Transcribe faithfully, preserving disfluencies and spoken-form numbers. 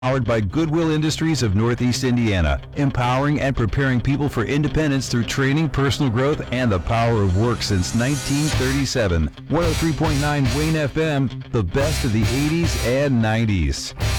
Powered by Goodwill Industries of Northeast Indiana, empowering and preparing people for independence through training, personal growth, and the power of work since nineteen thirty-seven. one oh three point nine Wayne F M, the best of the eighties and nineties.